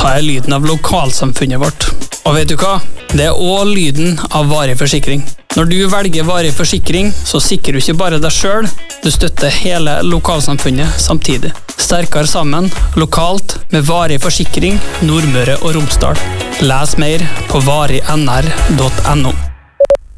er lyden av lokalsamfunnet vårt. Og vet du hva? Det er også lyden av varig forsikring. Når du velger varig forsikring, så sikrer du ikke bare deg selv, du støtter hele lokalsamfunnet samtidig. Sterkere sammen, lokalt, med varig forsikring, Nordmøre og Romsdal. Les mer på varignr.no.